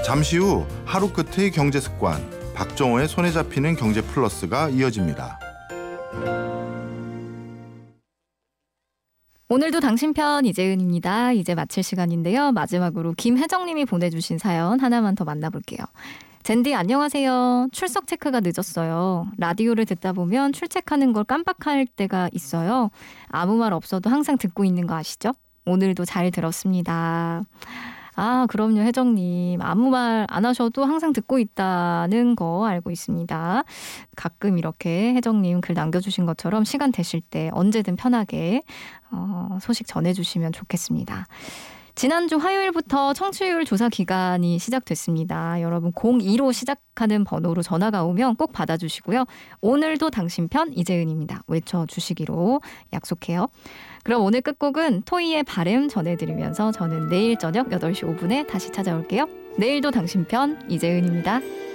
잠시 후 하루 끝의 경제 습관, 박정호의 손에 잡히는 경제 플러스가 이어집니다. 오늘도 당신 편 이재은입니다. 이제 마칠 시간인데요. 마지막으로 김혜정님이 보내주신 사연 하나만 더 만나볼게요. 젠디 안녕하세요. 출석 체크가 늦었어요. 라디오를 듣다 보면 출첵하는 걸 깜빡할 때가 있어요. 아무 말 없어도 항상 듣고 있는 거 아시죠? 오늘도 잘 들었습니다. 아, 그럼요, 혜정님. 아무 말 안 하셔도 항상 듣고 있다는 거 알고 있습니다. 가끔 이렇게 혜정님 글 남겨주신 것처럼 시간 되실 때 언제든 편하게 소식 전해주시면 좋겠습니다. 지난주 화요일부터 청취율 조사 기간이 시작됐습니다. 여러분 02로 시작하는 번호로 전화가 오면 꼭 받아주시고요. 오늘도 당신 편 이재은입니다. 외쳐주시기로 약속해요. 그럼 오늘 끝곡은 토이의 바램 전해드리면서 저는 내일 저녁 8시 5분에 다시 찾아올게요. 내일도 당신 편 이재은입니다.